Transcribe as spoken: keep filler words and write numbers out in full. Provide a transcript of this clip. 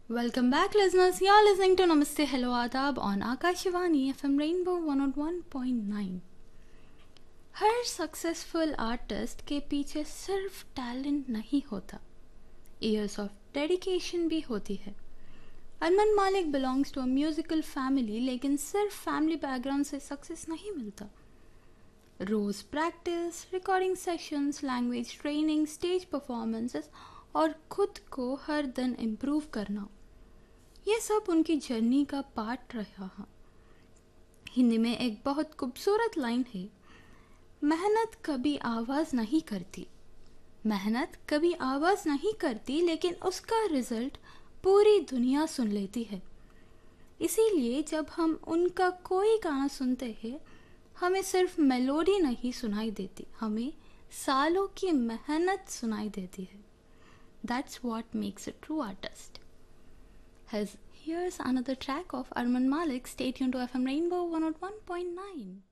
Welcome back, listeners. You're listening to Namaste Hello Adab on Akashvani F M Rainbow one oh one point nine. Her successful artist के पीछे सिर्फ talent नहीं होता, years of dedication भी होती है. अरमान मालिक belongs to a musical family, लेकिन सिर्फ फैमिली बैकग्राउंड से सक्सेस नहीं मिलता. रोज practice, recording sessions, language training, stage performances और खुद को हर दिन इम्प्रूव करना, ये सब उनकी जर्नी का पार्ट रहा है. हिंदी में एक बहुत खूबसूरत लाइन है, मेहनत कभी आवाज़ नहीं करती. मेहनत कभी आवाज़ नहीं करती, लेकिन उसका रिजल्ट पूरी दुनिया सुन लेती है. इसीलिए जब हम उनका कोई गाना सुनते हैं, हमें सिर्फ मेलोडी नहीं सुनाई देती, हमें सालों की मेहनत सुनाई देती है. That's what makes a true artist. Here's another track of Arman Malik. Stay tuned to F M Rainbow one oh one point nine.